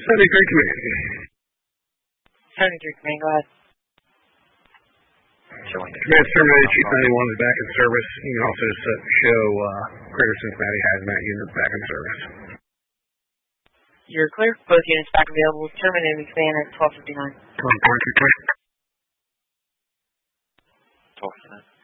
73 Command. 73 Command, go ahead. Command's terminated. Chief 91 is back in service. You can also show Greater Cincinnati Hazmat units back in service. You're clear. Both units back available. Terminating command at 12:59. 12:59. 12:59.